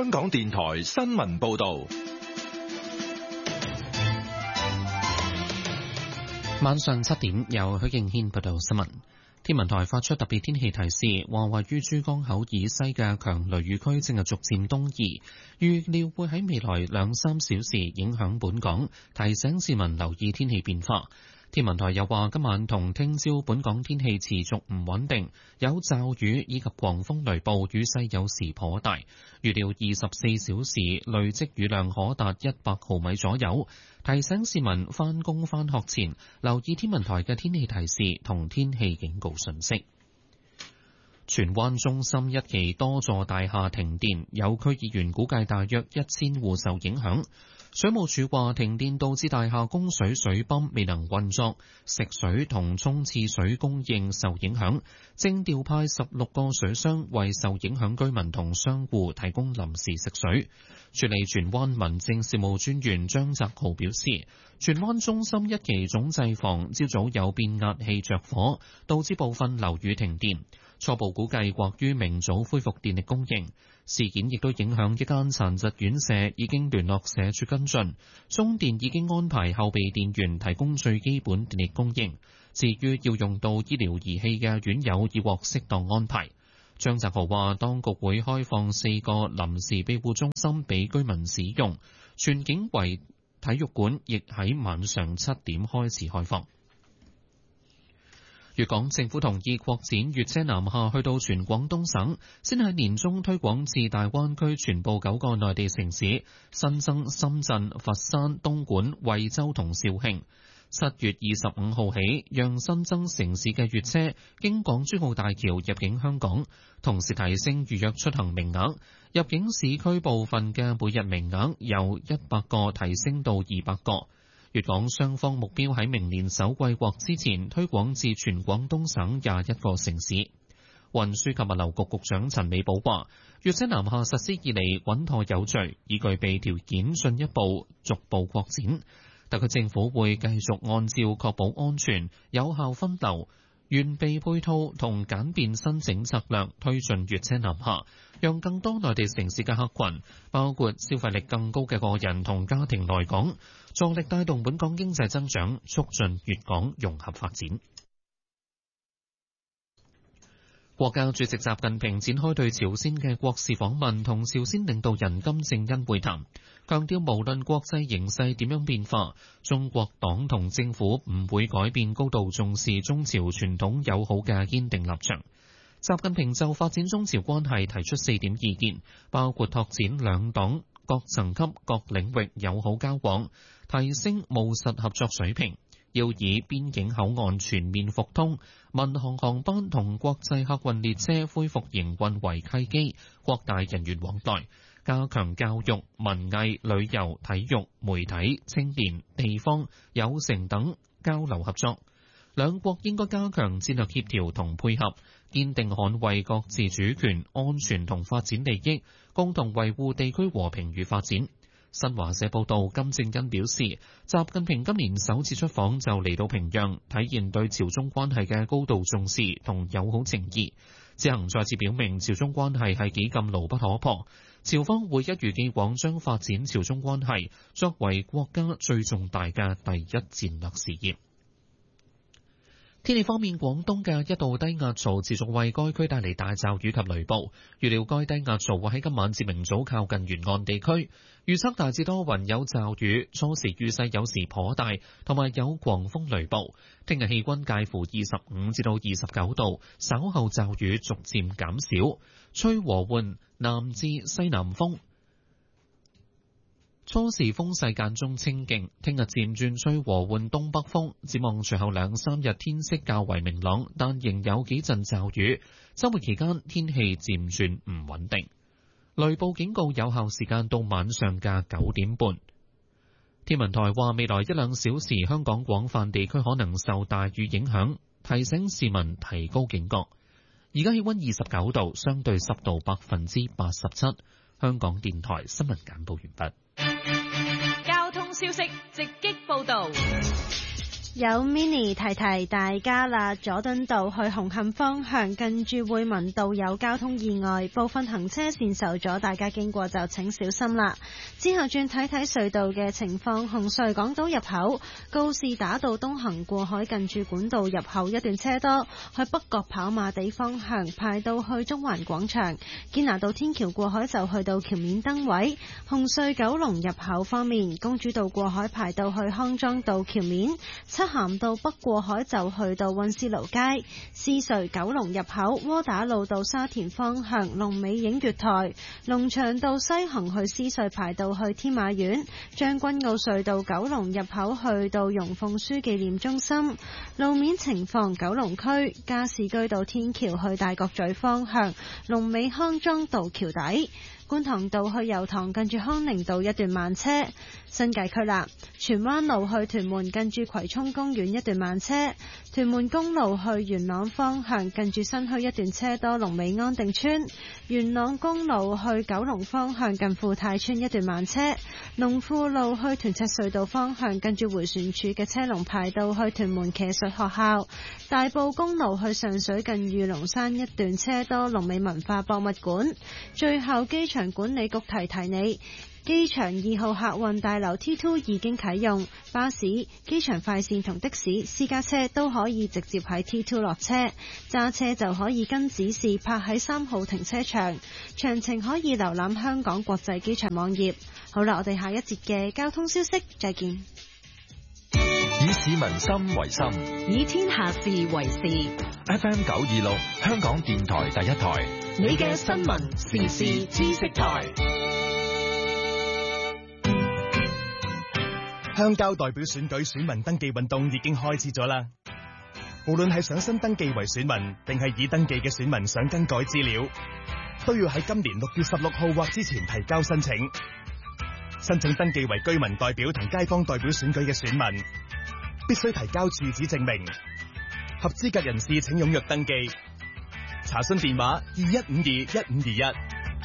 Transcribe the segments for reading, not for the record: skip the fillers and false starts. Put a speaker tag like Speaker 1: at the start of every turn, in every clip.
Speaker 1: 香港電台新聞報道。
Speaker 2: 晚上7點，由許敬軒報道新聞。天文台發出特別天氣提示，話位於珠江口以西嘅強雷雨區正係逐漸東移，預料會喺未來2-3小時影響本港，提醒市民留意天氣變化。天文台又話，今晚同聽朝本港天氣持續唔穩定，有驟雨以及狂風雷暴，雨勢有時頗大。預料24小時累積雨量可達100毫米左右，提醒市民返工返學前留意天文台嘅天氣提示同天氣警告信息。荃灣中心一期多座大廈停電，有區議員估計大約1000戶受影響。水務署話，停電導致大廈供水水泵未能運作，食水同沖廁水供應受影響，正調派16個水箱為受影響居民同商戶提供臨時食水。署理荃灣民政事務專員張澤豪表示，荃灣中心一期總掣房朝早有變壓器着火，導致部分樓宇停電，初步估計或於明早恢復電力供應。事件亦都影響一間殘疾院舍，已經聯絡社署跟進，中電已經安排後備電源提供最基本電力供應。至於要用到醫療儀器嘅院友，已獲適當安排。張澤豪話，當局會開放4個臨時庇護中心俾居民使用，全景圍體育館亦喺晚上7點開始開放。粵港政府同意擴展粵車南下去到全廣東省，先喺年中推廣至大灣區全部9個內地城市，新增深圳、佛山、東莞、惠州同肇慶。7月25號起，讓新增城市嘅粵車經港珠澳大橋入境香港，同時提升預約出行名額，入境市區部分嘅每日名額由100個提升到200個。粵港雙方目標喺明年首季或之前推廣至全廣東省21個城市。運輸及物流局局長陳美寶話，粵車南下實施以嚟穩妥有序，已具備條件進一步逐步擴展。特區政府會繼續按照確保安全、有效分流、完備配套同簡便申請策略推進粵車南下，讓更多內地城市嘅客群，包括消費力更高嘅個人同家庭來港，助力帶動本港經濟增長，促進粵港融合發展。國家主席習近平展開對朝鮮嘅國事訪問，同朝鮮領導人金正恩會談，強調無論國際形勢點樣變化，中國黨同政府唔會改變高度重視中朝傳統友好嘅堅定立場。習近平就發展中朝關係提出4點意見，包括拓展兩黨各層級各領域友好交往，提升務實合作水平。要以邊境口岸全面復通、民航航班同國際客運列車恢復營運為契機，擴大人員往來，加強教育、文藝、旅遊、體育、媒體、青年、地方、有城等交流合作。兩國應該加強戰略協調同配合，堅定捍衛各自主權、安全同發展利益，共同維護地區和平與發展。新華社報道，金正恩表示，習近平今年首次出訪就嚟到平壤，體現對朝中關係嘅高度重視同友好情誼。此行再次表明朝中關係係幾咁牢不可破，朝方會一如既往將發展朝中關係作為國家最重大嘅第一戰略事業。天氣方面，廣東嘅一道低壓槽持續為該區帶嚟大驟雨及雷暴，預料該低壓槽會喺今晚至明早靠近沿岸地區，預測大致多雲有驟雨，初時雨勢有時頗大，同埋有狂風雷暴。聽日氣溫介乎25至到29度，稍後驟雨逐漸減少，吹和緩南至西南風。初時風勢間中清勁，聽日漸轉吹和緩東北風。展望隨後2-3日天色較為明朗，但仍有幾陣驟雨。週末期間天氣漸轉唔穩定，雷暴警告有效時間到晚上嘅9點半。天文台話未來1-2小時香港廣泛地區可能受大雨影響，提醒市民提高警覺。而家氣溫29度，相對濕度87%。香港電台新聞簡報完畢。
Speaker 3: 交通消息直擊報道。 有 mini 提提大家啦，佐敦道去紅磡方向近住匯民道有交通意外，部分行車線受阻，大家經過就請小心啦。之後轉睇睇隧道嘅情況，紅隧港島入口告士打道東行過海近住管道入口一段車多，去北角跑馬地方向排到去中環廣場，堅拿道天橋過海就去到橋面燈位。紅隧九龍入口方面，公主道過海排到去康莊道橋面，漆咸道北過海就去到溫思勞街。獅隧九龍入口窩打老道沙田方向龍尾映月台，龍翔道西行去獅隧排到去天馬苑。將軍澳隧道九龍入口去到容鳳書紀念中心。路面情況，九龍區加士居道天橋去大角咀方向龍尾康莊道橋底。觀塘道去油塘近住康寧道一段慢車。新界區啦，荃灣路去屯門近住葵涌公園一段慢車。屯門公路去元朗方向近住新墟一段車多，龍尾安定村。元朗公路去九龍方向近富泰村一段慢車。龍富路去屯赤隧道方向近住迴旋處嘅車龍排到去屯門騎術學校。大埔公路去上水近御龍山一段車多，龍尾文化博物館。最後機場管理局提提你，機場2號客運大樓 T2 已經啟用，巴士、機場快線同的士、私家車都可以直接喺 T2 落車，揸車就可以跟指示泊喺3號停車場。詳情可以瀏覽香港國際機場網頁。好啦，我哋下一節嘅交通消息再見。
Speaker 1: 以市民心為心，
Speaker 4: 以天下事為事。
Speaker 1: FM 926，香港電台第一台，
Speaker 4: 你嘅新聞時事知識台。
Speaker 5: 鄉郊代表選舉選民登記運動已經開始咗啦。無論係想新登記為選民，定係已登記嘅選民想更改資料，都要喺今年6月16號或之前提交申請。申請登記為居民代表同街坊代表選舉嘅選民，必須提交住址證明。合資格人士請踴躍登記。查詢電話21521521。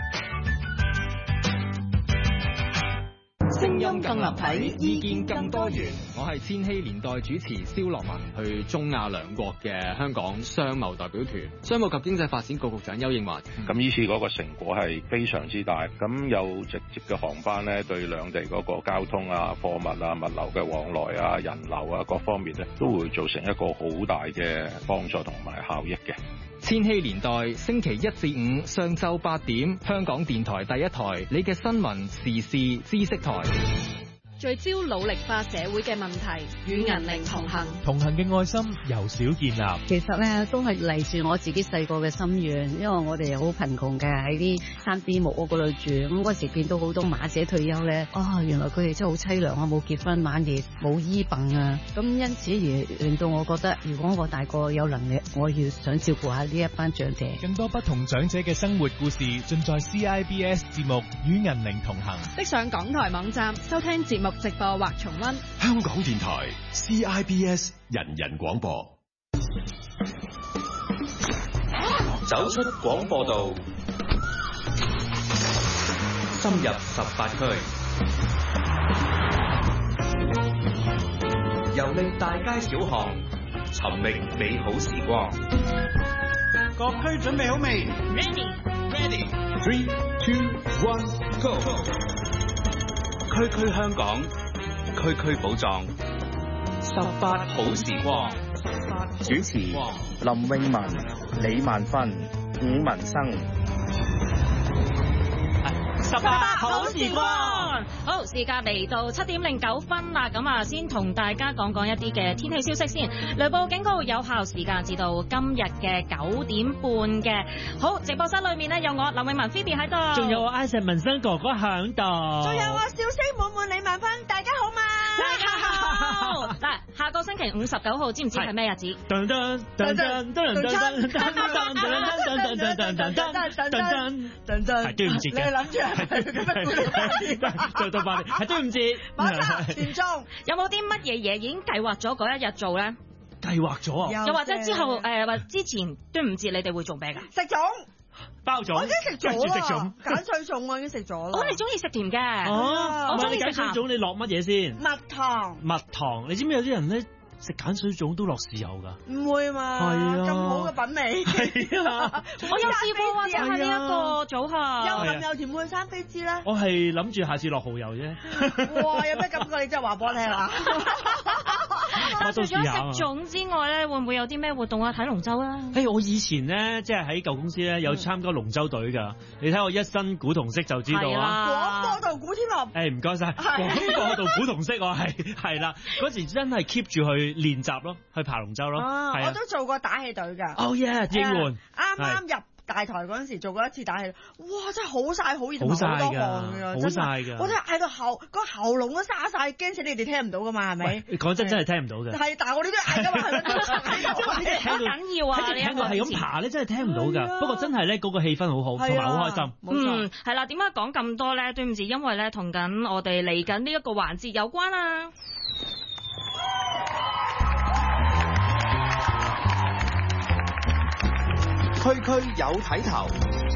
Speaker 4: 聲音更立體，意見更多元。
Speaker 6: 我係千禧年代主持蕭樂文，去中亞兩國嘅香港商貿代表團，商務及經濟發展局局長丘應樺。
Speaker 7: 咁呢次嗰個成果係非常之大，咁有直接嘅航班咧，對兩地嗰個交通啊、貨物啊、物流嘅往來啊、人流啊各方面咧，都會造成一個好大嘅幫助同埋效益嘅。
Speaker 6: 千禧年代星期1至5上晝8點，香港電台第一台，你嘅新聞時事知識台。
Speaker 8: 聚焦努力化社會嘅問題，與銀齡同行。
Speaker 9: 同行嘅愛心由小建立。
Speaker 10: 其實咧都係嚟自我自己細個嘅心願，因為我哋好貧窮嘅，喺啲山邊木屋嗰度住。咁嗰時見到好多馬姐退休咧，原來佢哋真係好凄涼啊，冇結婚，晚年冇醫病啊。咁因此而令到我覺得，如果我大個有能力，我要想照顧下呢一班長者。
Speaker 9: 更多不同長者嘅生活故事，盡在 CIBS 節目《與銀齡同行》。
Speaker 8: 即上港台網站收聽節目直播或重溫。
Speaker 1: 香港電台 CIBS 人人廣播，
Speaker 11: 走出廣播道，深入18區，遊歷大街小巷，尋覓美好時光。
Speaker 12: 各區準備好未
Speaker 11: ？Ready。3、2、1 ，Go！ 區區香港，區區寶藏，18好時光。
Speaker 13: 主持林詠雯、李萬芬、伍文生。
Speaker 14: 18好時光，好，時間嚟到7點09分啦，咁啊，先同大家講講一啲嘅天氣消息先。雷暴警告有效時間至到今日嘅9點半嘅。好，直播室裏面呢，有我林詠雯 Phoebe 喺度，
Speaker 15: 仲有我 Isaac 文生哥哥響度，
Speaker 16: 仲有我笑聲滿滿李萬芬，大家好嘛？
Speaker 14: 大家好。嗱，下個星期5 19號知唔知係咩日子？
Speaker 15: 係端午節嘅。
Speaker 16: 你諗住
Speaker 15: 做到8年，係端午節。
Speaker 16: 馬上全中。
Speaker 14: 有冇啲乜嘢嘢已經計劃咗嗰一日做咧？
Speaker 15: 計劃咗啊！
Speaker 14: 又或者之後或之前端午節你哋會做咩㗎？
Speaker 16: 食粽。
Speaker 15: 包粽，
Speaker 16: 我已經食咗啦。鹼水粽我已經食咗啦。
Speaker 14: 我哋中意食甜嘅。
Speaker 15: 我中意食鹹。鹼水粽你落乜嘢先？
Speaker 16: 蜜糖。
Speaker 15: 蜜糖，你知唔知有啲人咧食鹼水粽都落豉油㗎？
Speaker 16: 唔會嘛？
Speaker 15: 係啊，
Speaker 16: 咁好嘅品味。
Speaker 15: 係啊，
Speaker 14: 我有試過啊，就係呢一個組合。
Speaker 16: 又鹹又甜會生飛枝咧？
Speaker 15: 我係諗住下次落蠔油啫。
Speaker 16: 哇！有咩感覺？你真係話俾我聽啊！
Speaker 14: 除咗食粽之外咧，會唔會有啲咩活動啊？睇龍舟啊？
Speaker 15: 我以前咧即係喺舊公司咧有參加龍舟隊㗎。你睇我一身古銅色就知道啊！
Speaker 16: 廣播道古天樂。
Speaker 15: 唔該晒，廣播道古銅色我係啦，嗰時真係 keep 住去練習咯，去爬龍舟咯。
Speaker 16: 我都做過打氣隊㗎。
Speaker 15: Oh yeah， 應援。
Speaker 16: 啱入大台嗰陣時做過一次打氣，哇！真係好曬好熱同埋好多汗㗎，真係。我真係嗌到個喉嚨都沙曬，驚死你哋聽唔到㗎嘛，係咪？
Speaker 15: 講真係聽唔到嘅。
Speaker 16: 係，但係我哋都嗌㗎嘛，係咪？
Speaker 14: 好緊要啊！
Speaker 15: 聽到係咁爬咧，真係聽唔到㗎。不過真係咧，嗰個氣氛好好，同埋好開心。
Speaker 14: 係啦。點解講咁多咧？對唔住，因為咧同緊我哋嚟緊呢一個環節有關啊。
Speaker 17: 區區有睇頭，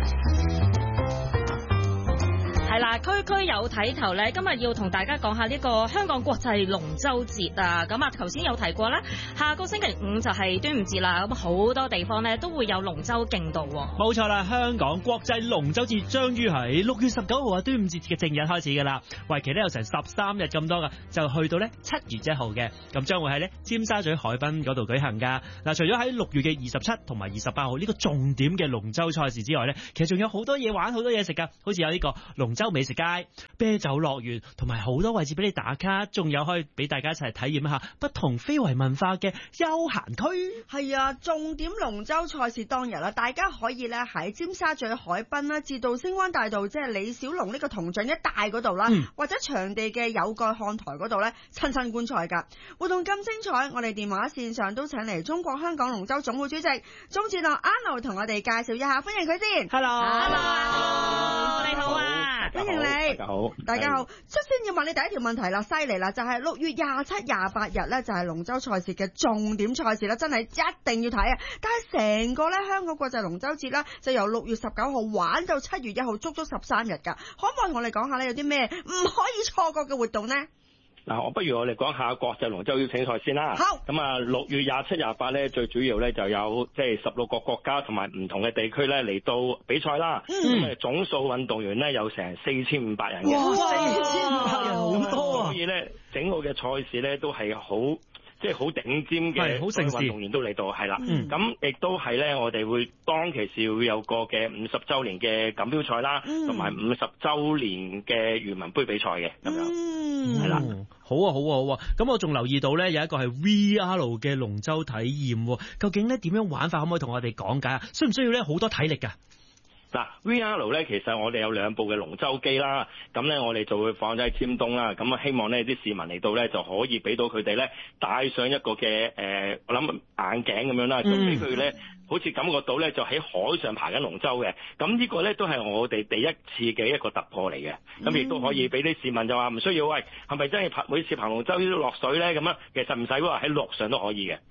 Speaker 14: 係啦，區區有睇頭咧。今日要同大家講下呢個香港國際龍舟節啊。咁啊，頭先有提過啦，下個星期五就係端午節啦。咁好多地方咧都會有龍舟競渡。
Speaker 15: 冇錯啦，香港國際龍舟節將於喺6月19號啊，端午節嘅正日開始㗎啦。為期咧有成13日咁多㗎，就去到咧7月1號嘅。咁將會喺咧尖沙咀海濱嗰度舉行㗎。嗱，除咗喺6月嘅27同埋28號呢個重點嘅龍舟賽事之外咧，其實仲有好多嘢玩，好多嘢食㗎。好似有呢個龍舟美食街、啤酒樂園，同埋好多位置俾你打卡，仲有可以俾大家一齊體驗一下不同非遺文化嘅休閒區。
Speaker 16: 係啊，重點龍舟賽事當日啦，大家可以咧喺尖沙咀海濱啦，至到星灣大道，即係李小龍呢個銅像一帶嗰度啦，或者場地嘅有蓋看台嗰度咧，親身觀賽㗎。活動咁精彩，我哋電話線上都請嚟中國香港龍舟總會主席鍾志樂 Arnold 同我哋介紹一下，歡迎佢先。
Speaker 14: Hello，你好啊，
Speaker 16: 歡迎你。大家好。首先要問你第一條問題啦，犀利啦，就係6月27、28日咧，就係龍舟賽事嘅重點賽事啦，真係一定要睇啊！但係成個咧香港國際龍舟節啦，就由6月19號玩到7月1號，足足13日㗎。可唔可以我哋講下咧，有啲咩唔可以錯過嘅活動呢？
Speaker 18: 嗱，不如我哋講下國際龍舟邀請賽先啦。好。咁啊，6月27、28咧，最主要咧就有即係16個國家同埋唔同嘅地區咧嚟到比賽啦。咁總數運動員咧有成4500人嘅。
Speaker 16: 哇，4500人好多啊！
Speaker 18: 所以咧，整個嘅賽事咧都係好。即係好頂尖嘅運動員都嚟到，係啦。咁亦都係咧，我哋會當其時會有個嘅50週年嘅錦標賽啦，同埋50週年嘅漁民杯比賽嘅咁樣，係啦。
Speaker 15: 好啊，好啊，好啊！咁我仲留意到咧，有一個係 VR 嘅龍舟體驗，究竟咧點樣玩法？可唔可以同我哋講解啊？需唔需要咧好多體力㗎？
Speaker 18: 嗱 VR 咧，其實我哋有2部嘅龍舟機啦，咁咧我哋就會放咗喺尖東啦，咁啊希望咧啲市民嚟到咧就可以俾到佢哋咧戴上一個嘅我諗眼鏡咁樣啦，咁俾佢咧好似感覺到咧就喺海上爬緊龍舟嘅，咁呢個咧都係我哋第一次嘅一個突破嚟嘅，咁亦都可以俾啲市民就話唔需要喂，係咪真係每次爬龍舟都落水咧咁啊？其實唔使喎，喺陸上都可以嘅。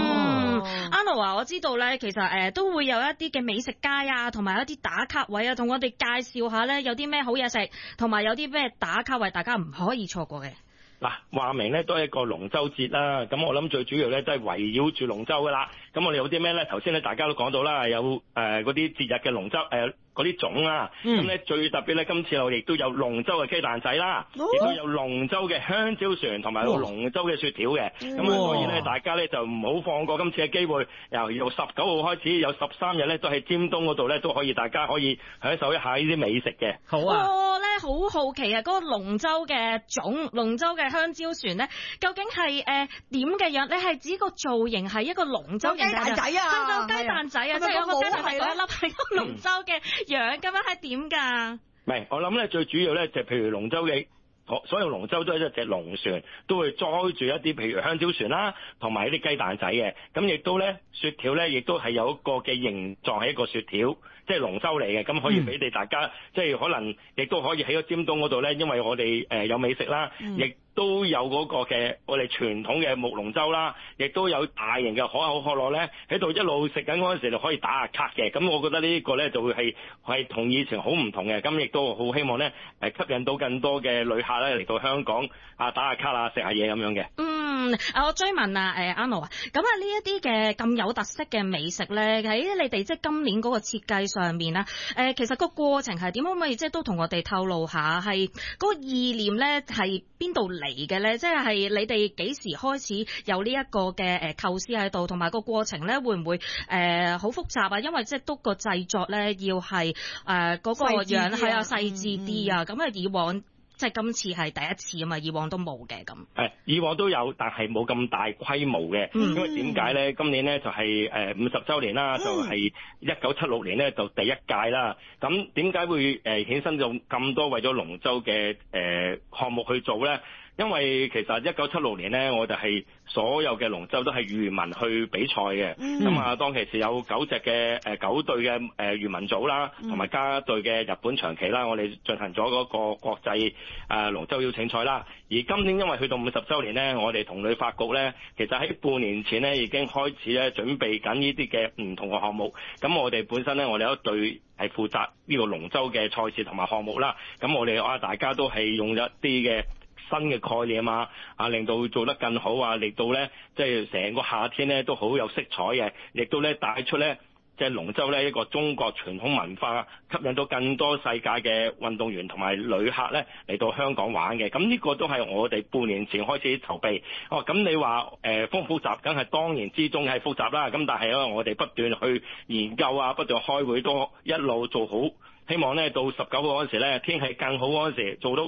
Speaker 14: Anno 啊，我知道咧，其實都會有一啲嘅美食街啊，同埋一啲打卡位啊，同我哋介紹下咧，有啲咩好嘢食，同埋有啲咩打卡位，大家唔可以錯過嘅。
Speaker 18: 嗱，話明咧都係一個龍舟節啦，咁我諗最主要咧都係圍繞住龍舟噶啦。咁我哋有啲咩咧？頭先咧大家都講到啦，有嗰啲節日嘅龍舟嗰啲粽啊，咁咧最特別咧，今次我哋亦都有龍舟嘅雞蛋仔啦，亦都有龍舟嘅香蕉船同埋有龍舟嘅雪條嘅。咁啊，所以咧大家咧就唔好放過今次嘅機會，由19號開始有13日咧都喺尖東嗰度咧都可以，大家可以享受一下呢啲美食嘅。
Speaker 14: 好啊！我咧好好奇啊，嗰個龍舟嘅粽、龍舟嘅香蕉船咧，究竟係點嘅樣？你係指個造型係一個龍舟嘅雞蛋仔啊？雞蛋仔啊，即係有個雞蛋仔一粒係個龍舟嘅樣，咁樣係點㗎？
Speaker 18: 唔係，我諗咧最主要咧就譬如龍舟嘅。所有龍舟都係一隻龍船，都會載住一啲譬如香蕉船啦，同埋一啲雞蛋仔嘅。咁亦都咧雪條咧，亦都係有一個嘅形狀係一個雪條，即係龍舟嚟嘅。咁可以俾你大家，即係可能亦都可以喺個尖東嗰度咧，因為我哋有美食啦，亦都有嗰個嘅我哋傳統嘅木龍舟啦，亦都有大型嘅可口可樂咧喺度一路食緊嗰陣時就可以打下卡嘅。咁我覺得呢個咧就會係同以前好唔同嘅。咁亦都好希望咧吸引到更多嘅旅客咧嚟到香港啊打下卡啊食下嘢咁樣嘅。
Speaker 14: 我追問啊，阿諾啊，咁啊呢一啲嘅咁有特色嘅美食咧，喺你哋即係今年嗰個設計上面咧，其實個過程係點？可唔可以即係都同我哋透露下，係嗰個意念咧係邊度嚟嘅咧？即係你哋幾時開始有呢一個嘅構思喺度，同埋個過程咧會唔會好複雜啊？因為即係都個製作咧要係嗰個樣係啊細緻啲啊，咁啊以往。即係今次係第一次啊嘛，以往都冇嘅咁。
Speaker 18: 以往都有，但係冇咁大規模嘅。因為點解咧？今年咧就係50週年啦，就係1976年咧就第一屆啦。咁點解會衍生咗咁多為咗龍舟嘅項目去做咧？因為其實1976年咧，我哋係所有嘅龍舟都係漁民去比賽嘅。咁啊，當其時有9隊嘅漁民組啦，同埋加一隊嘅日本長旗啦，我哋進行咗嗰個國際龍舟邀請賽啦。而今年因為去到50週年咧，我哋同旅發局咧，其實喺半年前咧已經開始咧準備緊呢啲嘅唔同嘅項目。咁我哋本身咧，我哋有一隊係負責呢個龍舟嘅賽事同埋項目啦。咁我哋大家都係用一啲嘅新嘅概念啊，令到做得更好啊，令到咧即係成個夏天咧都好有色彩嘅，亦都咧帶出咧即係龍舟咧一個中國傳統文化，吸引到更多世界嘅運動員同埋旅客咧嚟到香港玩嘅。咁呢個都係我哋半年前開始籌備。咁你話複雜，梗係當然之中係複雜啦。咁但係因為我哋不斷去研究啊，不斷開會，都一路做好。希望咧到19號嗰陣時咧天氣更好嗰陣時做到